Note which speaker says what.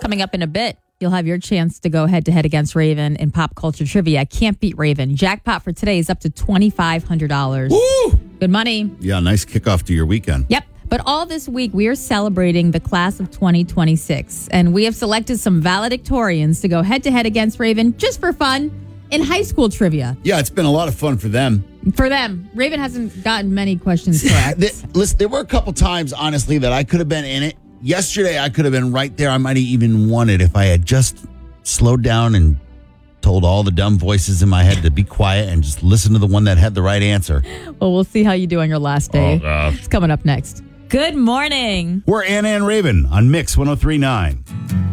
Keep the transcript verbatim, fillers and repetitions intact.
Speaker 1: Coming up in a bit, you'll have your chance to go head-to-head against Raven in pop culture trivia. Can't beat Raven. Jackpot for today is up to twenty-five hundred dollars.
Speaker 2: Woo!
Speaker 1: Good money.
Speaker 2: Yeah, nice kickoff to your weekend.
Speaker 1: Yep. But all this week, we are celebrating the class of twenty twenty-six. And we have selected some valedictorians to go head-to-head against Raven just for fun in high school trivia.
Speaker 2: Yeah, it's been a lot of fun for them.
Speaker 1: For them. Raven hasn't gotten many questions correct.
Speaker 2: The- listen, there were a couple times, honestly, that I could have been in it. Yesterday, I could have been right there. I might have even won it if I had just slowed down and told all the dumb voices in my head to be quiet and just listen to the one that had the right answer.
Speaker 1: Well, we'll see how you do on your last day.
Speaker 2: Oh, gosh.
Speaker 1: It's coming up next. Good morning.
Speaker 2: We're Anna and Raven on Mix one oh three point nine.